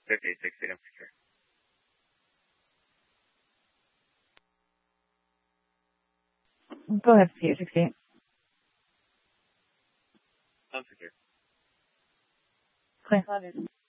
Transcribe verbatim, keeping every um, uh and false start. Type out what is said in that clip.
fifty-eight sixty, don't secure. Go ahead, fifty-eight sixty-eight. Unsecure. Clear.